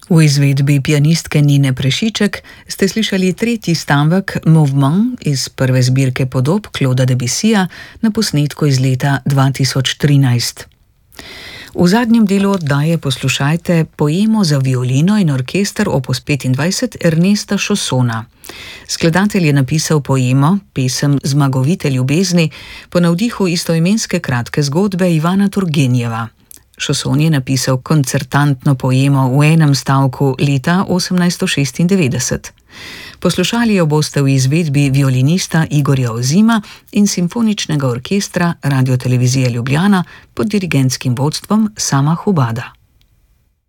V izvedbi pianistke Nine Prešiček ste slišali tretji stavek Mouvement iz prve zbirke podob Clauda Debussyja na posnetku iz leta 2013. V zadnjem delu oddaje poslušajte poemo za violino in orkester opus 25 Ernesta Chaussona. Skladatelj je napisal poemo, pesem Zmagovite ljubezni, po navdihu istoimenske kratke zgodbe Ivana Turgenjeva. Chausson je napisal koncertantno poemo v enem stavku leta 1896. Poslušali jo boste v izvedbi violinista Igorja Ozima in simfoničnega orkestra Radiotelevizije Ljubljana pod dirigentskim vodstvom Sama Hubada.